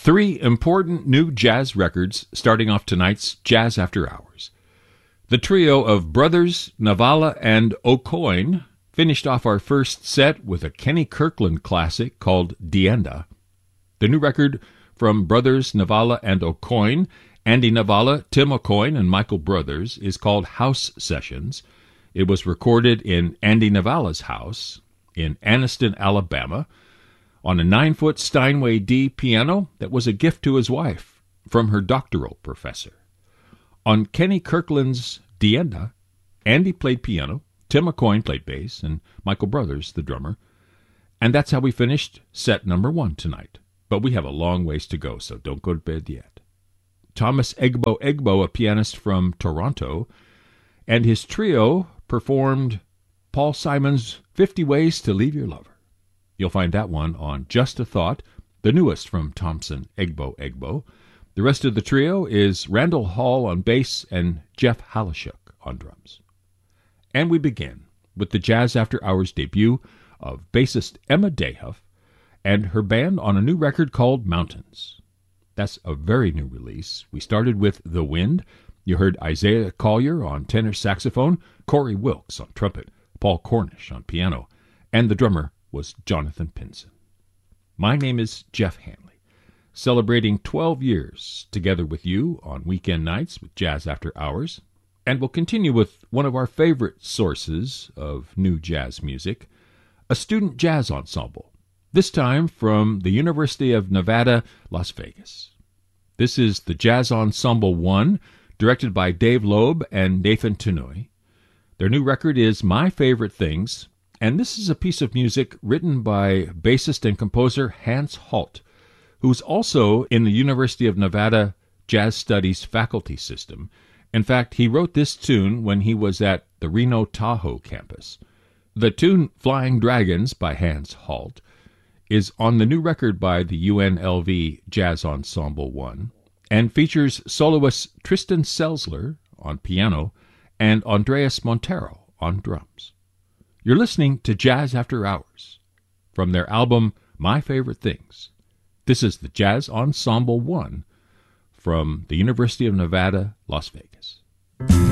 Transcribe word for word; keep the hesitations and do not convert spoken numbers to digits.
Three important new jazz records starting off tonight's Jazz After Hours. The trio of Brothers Navala and Aucoin finished off our first set with a Kenny Kirkland classic called Dienda. The new record from Brothers Navala and Aucoin, Andy Navala, Tim Aucoin, and Michael Brothers, is called House Sessions. It was recorded in Andy Navala's house in Anniston, Alabama, on a nine-foot Steinway D piano that was a gift to his wife from her doctoral professor. On Kenny Kirkland's Dienda, Andy played piano, Tim Aucoin played bass, and Michael Brothers, the drummer. And that's how we finished set number one tonight. But we have a long ways to go, so don't go to bed yet. Thomas Egbo Egbo, a pianist from Toronto, and his trio performed Paul Simon's fifty Ways to Leave Your Lover. You'll find that one on Just a Thought, the newest from Thompson Egbo Egbo. The rest of the trio is Randall Hall on bass and Jeff Halashuk on drums. And we begin with the Jazz After Hours debut of bassist Emma Dayhuff and her band on a new record called Mountains. That's a very new release. We started with The Wind. You heard Isaiah Collier on tenor saxophone, Corey Wilkes on trumpet, Paul Cornish on piano, and the drummer was Jonathan Pinson. My name is Jeff Hanley, celebrating twelve years together with you on weekend nights with Jazz After Hours, and we'll continue with one of our favorite sources of new jazz music, a student jazz ensemble, this time from the University of Nevada, Las Vegas. This is the Jazz Ensemble one, directed by Dave Loeb and Nathan Tenoy. Their new record is My Favorite Things, and this is a piece of music written by bassist and composer Hans Holt, who's also in the University of Nevada Jazz Studies faculty system. In fact, he wrote this tune when he was at the Reno Tahoe campus. The tune Flying Dragons by Hans Holt is on the new record by the U N L V Jazz Ensemble one and features soloist Tristan Selzler on piano and Andreas Montero on drums. You're listening to Jazz After Hours from their album My Favorite Things. This is the Jazz Ensemble one from the University of Nevada, Las Vegas.